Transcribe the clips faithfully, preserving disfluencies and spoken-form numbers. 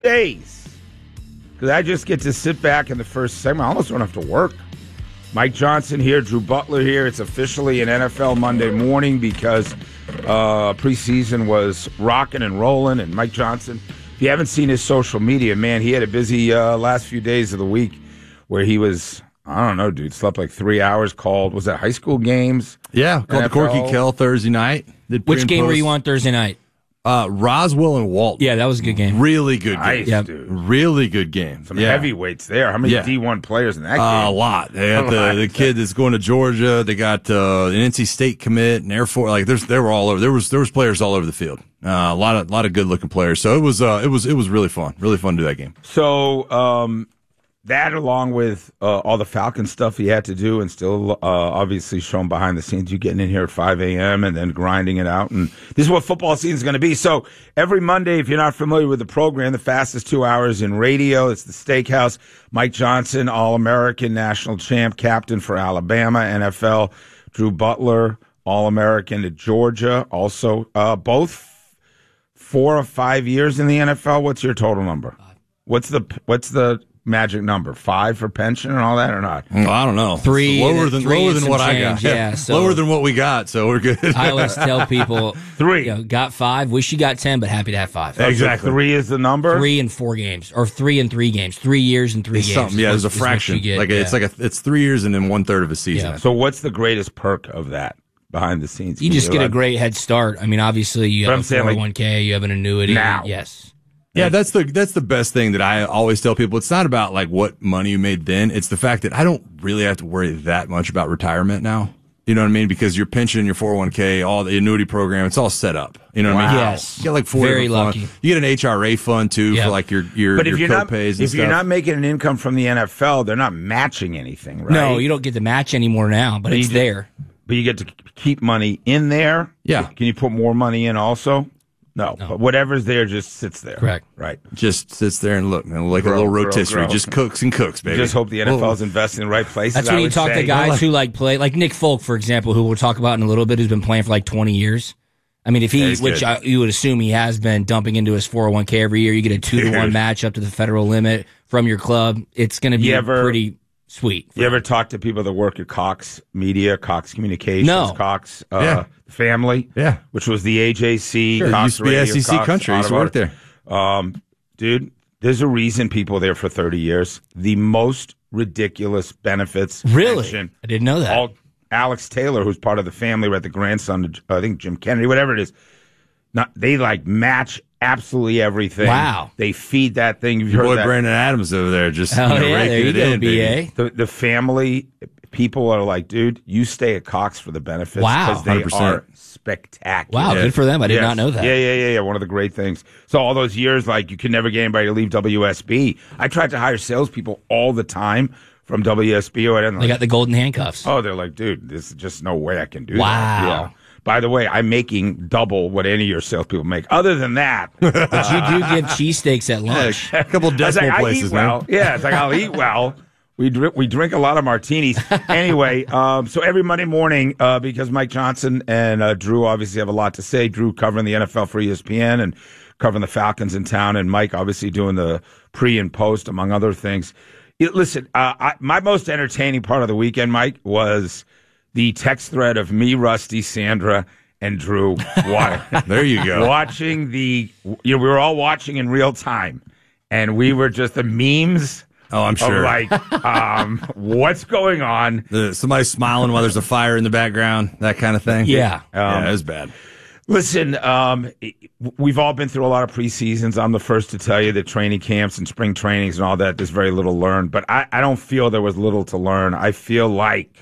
days. Because I just get to sit back in the first segment. I almost don't have to work. Mike Johnson here, Drew Butler here. It's officially an N F L Monday morning because uh, preseason was rocking and rolling. And Mike Johnson, if you haven't seen his social media, man, he had a busy uh, last few days of the week where he was, I don't know, dude, slept like three hours, called, was that high school games? Yeah, called N F L. The Corky Kell Thursday night. Did Which game post. were you on Thursday night? Uh, Roswell and Walton. Yeah, that was a good game. Really good nice, game. Yep. Dude. Really good game. Some yeah. heavyweights there. How many yeah. D one players in that uh, game? A lot. They got the, the kid that's going to Georgia. They got uh, an N C State commit and Air Force. Like there's, they were all over. There was there was players all over the field. Uh, a lot of lot of good looking players. So it was uh, it was it was really fun. Really fun to do that game. So um, that, along with uh, all the Falcon stuff he had to do, and still uh, obviously shown behind the scenes, you getting in here at five a.m. and then grinding it out. And this is what football season is going to be. So every Monday, if you're not familiar with the program, the fastest two hours in radio, it's the Steakhouse. Mike Johnson, All-American, national champ, captain for Alabama, N F L. Drew Butler, All-American at Georgia. Also, uh, both four or five years in the N F L. What's your total number? What's the What's the magic number? Five for pension and all that, or not? Well, I don't know. Three, it's lower than three lower than what change, I got. Yeah, so lower than what we got. So we're good. I always tell people three. You know, got five. Wish you got ten, but happy to have five. Exactly. So three is the number. Three and four games, or three and three games. Three years and three it's games. Something. Yeah, there's a fraction. Get, like yeah. it's like a, it's three years and then one third of a season. Yeah. So what's the greatest perk of that behind the scenes? You Can just you get like, a great head start. I mean, obviously you have saying, a four oh one k, you have an annuity. Now. Yes. Yeah, that's the that's the best thing that I always tell people. It's not about like what money you made then. It's the fact that I don't really have to worry that much about retirement now. You know what I mean? Because your pension, your four oh one k, all the annuity program, it's all set up. You know what wow. I mean? Yes. You get like four Very fund. lucky. You get an H R A fund too yep. for like your your, but if your you're co-pays not, and if stuff. you're not making an income from the N F L, they're not matching anything, right? No, you don't get the match anymore now, but, but it's you, there. But you get to keep money in there. Yeah. Can you put more money in also? No, no. But whatever's there just sits there. Correct. Right. Just sits there and look, man, like grow, a little grow, rotisserie. grow. Just cooks and cooks, baby. You just hope the N F L is investing in the right places. That's I when you would talk say. to guys who like play, like Nick Folk, for example, who we'll talk about in a little bit, who's been playing for like twenty years. I mean, if he, yeah, which I, you would assume he has been dumping into his four oh one k every year, you get a two to one match up to the federal limit from your club. It's going to be ever, pretty sweet. You ever talk to people that work at Cox Media, Cox Communications, No. Cox uh, Yeah. Family, Yeah. which was the A J C, Sure, Cox used to be Radio, S E C Cox country. Used to work there. Um, dude, there's a reason people are there for thirty years. The most ridiculous benefits. Really? pension. I didn't know that. All, Alex Taylor, who's part of the family, right, the grandson of, I think, Jim Kennedy, whatever it is, not, they, like, match absolutely everything. Wow. They feed that thing. You've Your heard boy that. Brandon Adams over there just Oh, you know, yeah, raking there you it go, in, B A. baby. The, the family people are like, dude, you stay at Cox for the benefits. Wow. Because they one hundred percent. are spectacular. Wow, good for them. I did Yes. not know that. Yeah, yeah, yeah, yeah. One of the great things. So all those years, like, you could never get anybody to leave W S B. I tried to hire salespeople all the time from W S B. Or I didn't They like, got the golden handcuffs. oh, they're like, dude, there's just no way I can do Wow. that. Yeah. By the way, I'm making double what any of your salespeople make. Other than that, But you do give cheesesteaks at lunch. A couple I was decimal like, places, I eat well. man. Yeah, it's like I'll eat well. We drink, we drink a lot of martinis. Anyway, um, so every Monday morning, uh, because Mike Johnson and uh, Drew obviously have a lot to say. Drew covering the N F L for E S P N and covering the Falcons in town, and Mike obviously doing the pre and post, among other things. It, listen, uh, I, my most entertaining part of the weekend, Mike, was the text thread of me, Rusty, Sandra, and Drew. There you go. Watching the, you know, we were all watching in real time, and we were just the memes. Oh, I'm sure. Of like, um, what's going on? The, somebody smiling while there's a fire in the background, that kind of thing. Yeah. yeah, it was bad. Listen, um, we've all been through a lot of preseasons. I'm the first to tell you that training camps and spring trainings and all that, there's very little learned. But I, I don't feel there was little to learn. I feel like,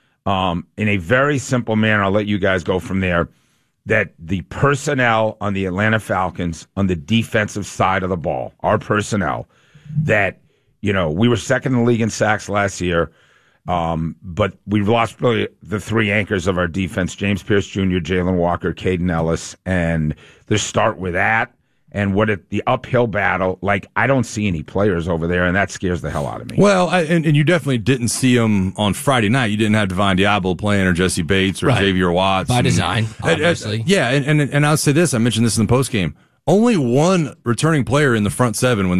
um, in a very simple manner, I'll let you guys go from there, that the personnel on the Atlanta Falcons on the defensive side of the ball, our personnel, that, you know, we were second in the league in sacks last year. Um, but we've lost really the three anchors of our defense, James Pierce Junior, Jalen Walker, Caden Ellis, and the start with that and what it, the uphill battle, like, I don't see any players over there, and that scares the hell out of me. Well, I, and, and you definitely didn't see them on Friday night. You didn't have Divine Diablo playing or Jesse Bates or Right. Xavier Watts. By and, design, obviously. And, and, yeah, and, and, and I'll say this. I mentioned this in the postgame. only one returning player in the front seven when